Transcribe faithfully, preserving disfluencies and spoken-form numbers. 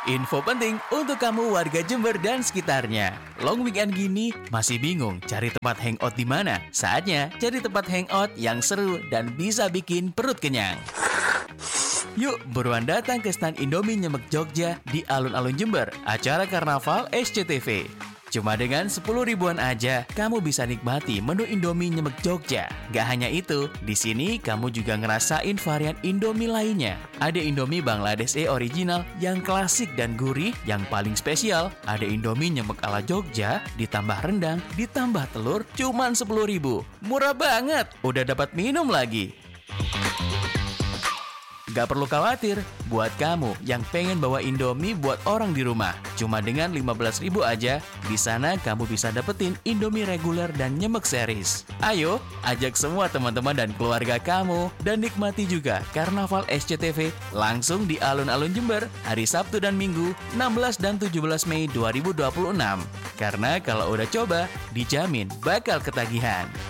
Info penting untuk kamu warga Jember dan sekitarnya. Long weekend gini masih bingung cari tempat hangout di mana? Saatnya cari tempat hangout yang seru dan bisa bikin perut kenyang. Yuk buruan datang ke stand Indomie Nyemek Jogja di alun-alun Jember, acara Karnaval S C T V. Cuma dengan sepuluh ribuan aja, kamu bisa nikmati menu Indomie Nyemek Jogja. Gak hanya itu, di sini kamu juga ngerasain varian Indomie lainnya. Ada Indomie Bangladesh E original yang klasik dan gurih. Yang paling spesial, ada Indomie Nyemek ala Jogja, ditambah rendang, ditambah telur, cuman sepuluh ribu. Murah banget, udah dapat minum lagi. Gak perlu khawatir, buat kamu yang pengen bawa Indomie buat orang di rumah. Cuma dengan lima belas ribu aja, di sana kamu bisa dapetin Indomie reguler dan Nyemek series. Ayo, ajak semua teman-teman dan keluarga kamu dan nikmati juga Karnaval S C T V langsung di alun-alun Jember hari Sabtu dan Minggu enam belas dan tujuh belas Mei dua ribu dua puluh enam. Karena kalau udah coba, dijamin bakal ketagihan.